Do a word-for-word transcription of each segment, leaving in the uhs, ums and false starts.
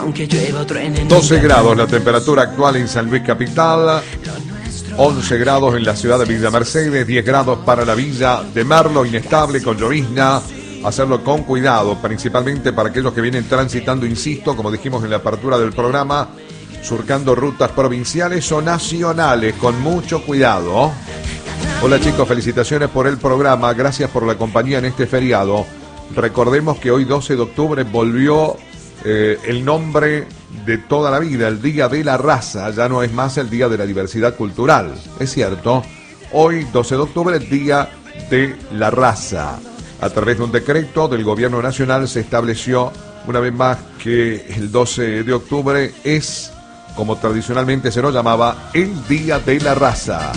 doce grados la temperatura actual en San Luis Capital, once grados en la ciudad de Villa Mercedes, diez grados para la villa de Merlo, inestable con llovizna. Hacerlo con cuidado, principalmente para aquellos que vienen transitando, insisto, como dijimos en la apertura del programa, surcando rutas provinciales o nacionales, con mucho cuidado. Hola chicos, felicitaciones por el programa, gracias por la compañía en este feriado. Recordemos que hoy doce de octubre volvió eh, el nombre de toda la vida, el Día de la Raza, ya no es más el Día de la Diversidad Cultural, es cierto. Hoy doce de octubre, Día de la Raza. A través de un decreto del Gobierno Nacional se estableció una vez más que el doce de octubre es, como tradicionalmente se lo llamaba, el Día de la Raza.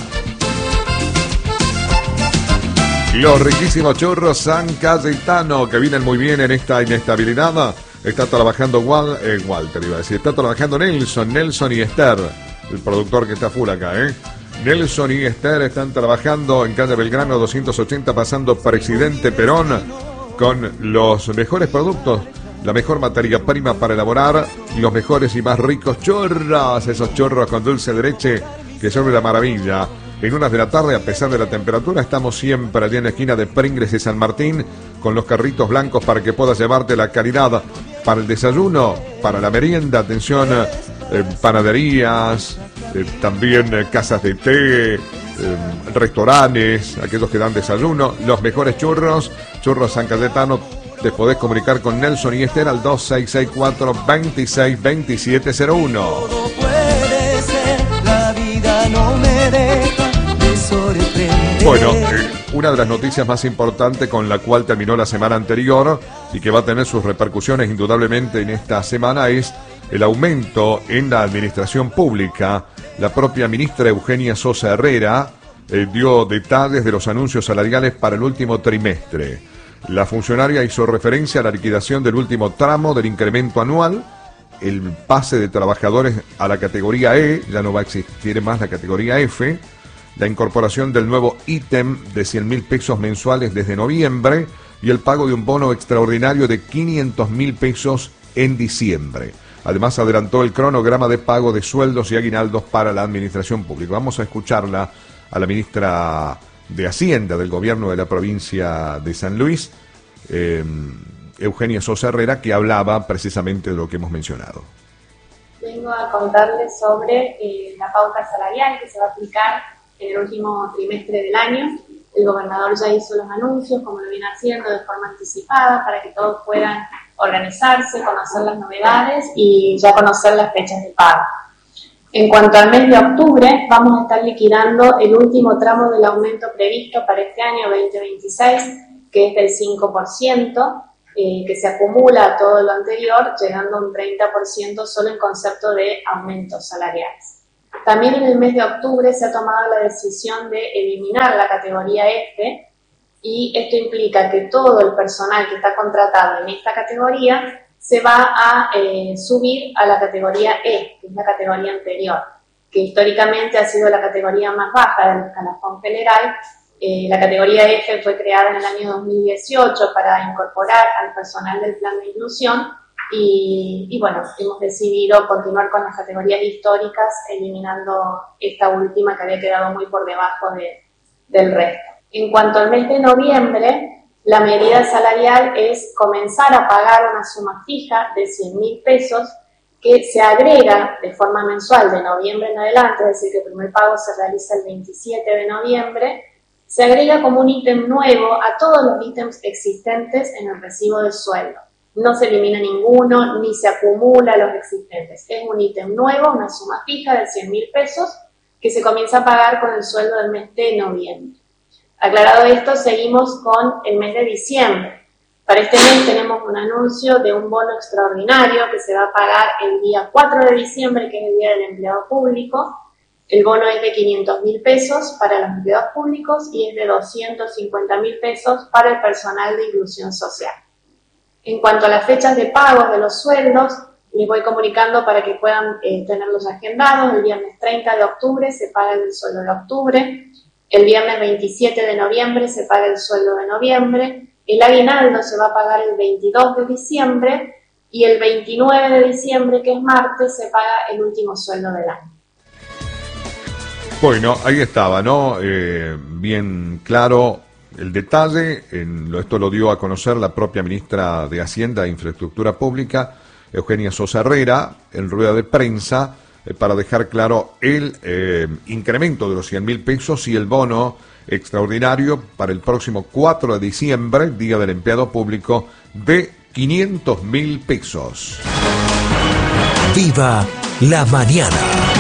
Los riquísimos churros San Cayetano, que vienen muy bien en esta inestabilidad. Está trabajando Wal, eh, Walter, iba a decir, está trabajando Nelson, Nelson y Esther, el productor que está full acá, ¿eh? Nelson y Esther están trabajando en calle Belgrano doscientos ochenta, pasando Presidente Perón, con los mejores productos, la mejor materia prima para elaborar los mejores y más ricos churros, esos churros con dulce de leche que son una maravilla. En unas de la tarde, a pesar de la temperatura, estamos siempre allí en la esquina de Pringles y San Martín, con los carritos blancos para que puedas llevarte la calidad para el desayuno, para la merienda, atención, eh, panaderías, eh, también eh, casas de té, eh, restaurantes, aquellos que dan desayuno, los mejores churros, churros San Cayetano. Te podés comunicar con Nelson y Esther al dos seis seis cuatro, veintiséis veintisiete cero uno. Todo puede ser, la vida no me deja de sorprender. Bueno, eh, una de las noticias más importantes con la cual terminó la semana anterior y que va a tener sus repercusiones indudablemente en esta semana es el aumento en la administración pública. La propia ministra Eugenia Sosa Herrera eh, dio detalles de los anuncios salariales para el último trimestre. La funcionaria hizo referencia a la liquidación del último tramo del incremento anual, el pase de trabajadores a la categoría E, ya no va a existir más la categoría F, la incorporación del nuevo ítem de cien mil pesos mensuales desde noviembre y el pago de un bono extraordinario de quinientos mil pesos en diciembre. Además, adelantó el cronograma de pago de sueldos y aguinaldos para la administración pública. Vamos a escucharla a la ministra de Hacienda del gobierno de la provincia de San Luis, eh, Eugenia Sosa Herrera, que hablaba precisamente de lo que hemos mencionado. Vengo a contarles sobre eh, la pauta salarial que se va a aplicar en el último trimestre del año. El gobernador ya hizo los anuncios, como lo viene haciendo, de forma anticipada, para que todos puedan organizarse, conocer las novedades y ya conocer las fechas de pago. En cuanto al mes de octubre, vamos a estar liquidando el último tramo del aumento previsto para este año veinte veintiséis, que es del cinco por ciento, eh, que se acumula a todo lo anterior, llegando a un treinta por ciento solo en concepto de aumentos salariales. También en el mes de octubre se ha tomado la decisión de eliminar la categoría F, y esto implica que todo el personal que está contratado en esta categoría se va a eh, subir a la categoría E, que es la categoría anterior, que históricamente ha sido la categoría más baja del escalafón general. Eh, la categoría F fue creada en el año dos mil dieciocho para incorporar al personal del plan de inclusión y, y bueno, hemos decidido continuar con las categorías históricas, eliminando esta última que había quedado muy por debajo de, del resto. En cuanto al mes de noviembre, la medida salarial es comenzar a pagar una suma fija de cien mil pesos que se agrega de forma mensual de noviembre en adelante, es decir, que el primer pago se realiza el veintisiete de noviembre, se agrega como un ítem nuevo a todos los ítems existentes en el recibo de sueldo. No se elimina ninguno, ni se acumula los existentes. Es un ítem nuevo, una suma fija de cien mil pesos que se comienza a pagar con el sueldo del mes de noviembre. Aclarado esto, seguimos con el mes de diciembre. Para este mes tenemos un anuncio de un bono extraordinario que se va a pagar el día cuatro de diciembre, que es el Día del Empleado Público. El bono es de quinientos mil pesos para los empleados públicos y es de doscientos cincuenta mil pesos para el personal de inclusión social. En cuanto a las fechas de pago de los sueldos, les voy comunicando para que puedan eh, tenerlos agendados. El viernes treinta de octubre se paga el sueldo de octubre. El viernes veintisiete de noviembre se paga el sueldo de noviembre. El aguinaldo se va a pagar el veintidós de diciembre y el veintinueve de diciembre, que es martes, se paga el último sueldo del año. Bueno, ahí estaba, ¿no? Eh, bien claro el detalle. En, esto lo dio a conocer la propia ministra de Hacienda e Infraestructura Pública, Eugenia Sosa Herrera, en rueda de prensa, eh, para dejar claro el eh, incremento de los cien mil pesos y el bono extraordinario para el próximo cuatro de diciembre, Día del Empleado Público, de quinientos mil pesos. Viva la mañana.